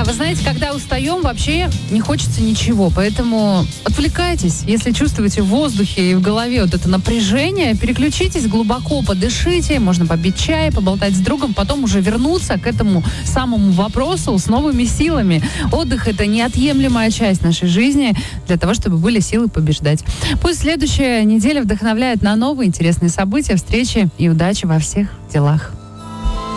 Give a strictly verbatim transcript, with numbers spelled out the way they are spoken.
вы знаете, когда устаем, вообще не хочется ничего. Поэтому отвлекайтесь. Если чувствуете в воздухе и в голове вот это напряжение, переключитесь глубоко, подышите. Можно попить чай, поболтать с другом, потом уже вернуться к этому самому вопросу с новыми силами. Отдых — это неотъемлемая часть нашей жизни для того, чтобы были силы побеждать. Пусть следующая неделя вдохновляет на новые интересные события, встречи и удачи во всех делах.